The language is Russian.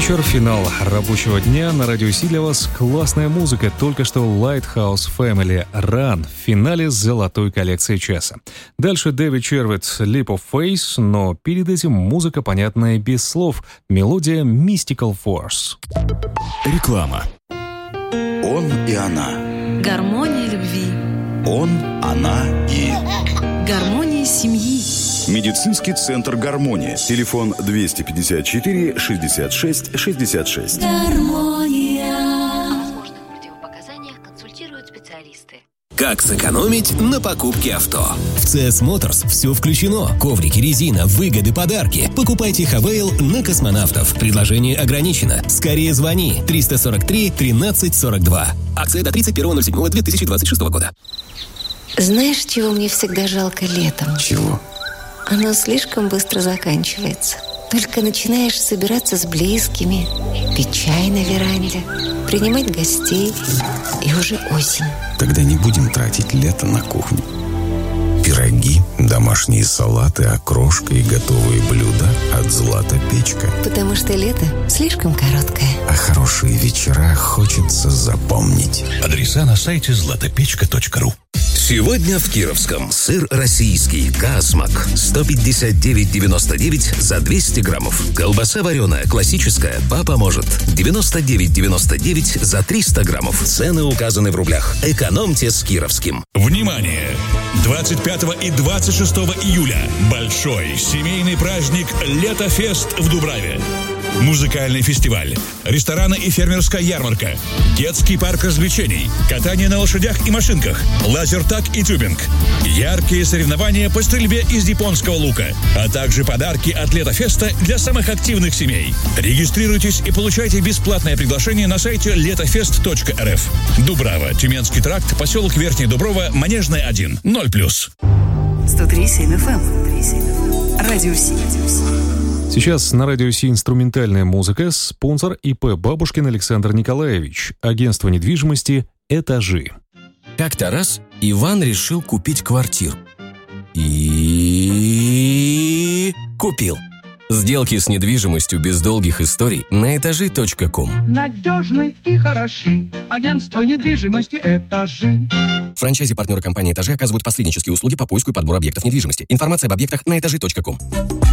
вечер, финал рабочего дня. На радио Си для вас классная музыка. Только что Lighthouse Family Run в финале золотой коллекции часа. Дальше Дэвид Червит Leap of Faith, но перед этим музыка, понятная без слов. Мелодия Mystical Force. Реклама. Он и она. Гармония любви. Он, она и... Гармония семьи. Медицинский центр «Гармония». Телефон 254 66 66. Гармония. О возможных противопоказаниях консультируют специалисты. Как сэкономить на покупке авто? В CS Motors все включено. Коврики, резина, выгоды, подарки. Покупайте Хавейл на космонавтов. Предложение ограничено. Скорее звони. 343 13 42. Акция до 31.07.2026 года. Знаешь, чего мне всегда жалко летом? Чего? Оно слишком быстро заканчивается. Только начинаешь собираться с близкими, пить чай на веранде, принимать гостей, и уже осень. Тогда не будем тратить лето на кухню. Пироги, домашние салаты, окрошка и готовые блюда от «Златопечка». Потому что лето слишком короткое. А хорошие вечера хочется запомнить. Адреса на сайте zlatopechka.ru. Сегодня в Кировском сыр российский Касмак 159,99 за 200 граммов. Колбаса вареная классическая «Папа может» 99,99 за 300 граммов. Цены указаны в рублях. Экономьте с Кировским. Внимание! 25 и 26 июля большой семейный праздник «Летофест» в Дубраве. Музыкальный фестиваль, рестораны и фермерская ярмарка, детский парк развлечений, катание на лошадях и машинках, лазертаг и тюбинг, яркие соревнования по стрельбе из японского лука, а также подарки от Летофеста для самых активных семей. Регистрируйтесь и получайте бесплатное приглашение на сайте letofest.rf. Дубрава, Тюменский тракт, поселок Верхняя Дуброва, Манежная 1, 0+. 103,7 FM. Радио Си. Сейчас на радио Си инструментальная музыка. Спонсор ИП Бабушкин Александр Николаевич. Агентство недвижимости «Этажи». Как-то раз Иван решил купить квартиру. И купил. Сделки с недвижимостью без долгих историй на этажи.ком. Надежны и хороши. Агентство недвижимости «Этажи». Франчайзи-партнеры компании «Этажи» оказывают посреднические услуги по поиску и подбору объектов недвижимости. Информация об объектах на этажи.ком.